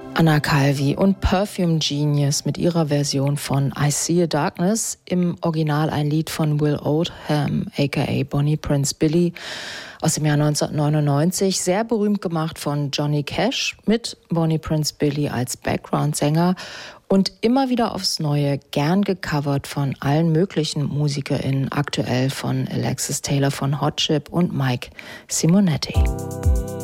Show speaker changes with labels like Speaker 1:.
Speaker 1: Anna Calvi und Perfume Genius mit ihrer Version von I See a Darkness, im Original ein Lied von Will Oldham, aka Bonnie Prince Billy, aus dem Jahr 1999, sehr berühmt gemacht von Johnny Cash mit Bonnie Prince Billy als Background-Sänger und immer wieder aufs Neue gern gecovert von allen möglichen MusikerInnen, aktuell von Alexis Taylor von Hot Chip und Mike Simonetti.